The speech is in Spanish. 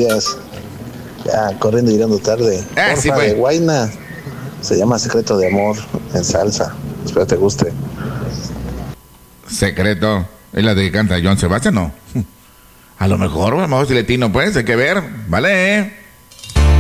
días. Ya, corriendo y llegando tarde. Sí, Porfa, pues. de Guayna. Se llama Secreto de Amor en salsa. Espero te guste. Secreto. ¿Es la de que canta John Sebastián? No. A lo mejor si le tino, pues, hay que ver. Vale.